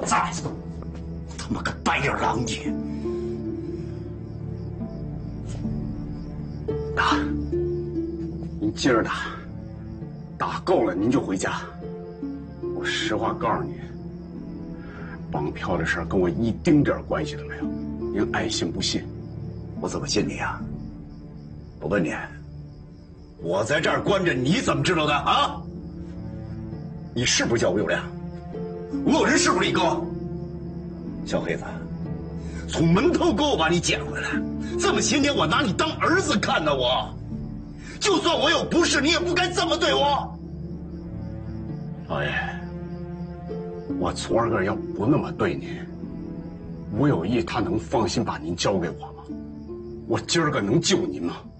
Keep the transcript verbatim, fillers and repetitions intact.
崽子，他妈个白眼狼你！ 打，您接着打，打够了您就回家。我实话告诉你，绑票的事跟我一丁点关系都没有，您爱信不信。 我怎么信你啊？我问你，我在这儿关着，你怎么知道的啊？你是不是叫吴有亮？吴有仁是不是你哥？小黑子，从门头沟把你捡回来，这么些年我拿你当儿子看呢，我。就算我有不是，你也不该这么对我。 老爷，我从儿个要不那么对您，吴有义他能放心把您交给我吗？我今儿个能救您吗？